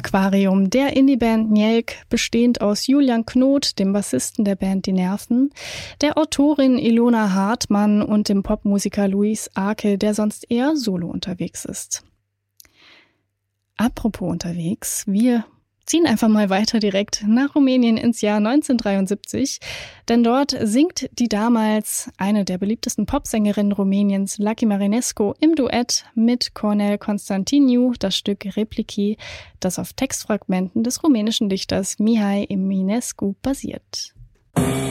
Aquarium, der Indie-Band Njelk, bestehend aus Julian Knot, dem Bassisten der Band Die Nerven, der Autorin Ilona Hartmann und dem Popmusiker Luis Arke, der sonst eher solo unterwegs ist. Apropos unterwegs, wir ziehen einfach mal weiter direkt nach Rumänien ins Jahr 1973, denn dort singt die damals eine der beliebtesten Popsängerinnen Rumäniens, Lucky Marinescu, im Duett mit Cornel Constantiniu das Stück Replici, das auf Textfragmenten des rumänischen Dichters Mihai Eminescu basiert.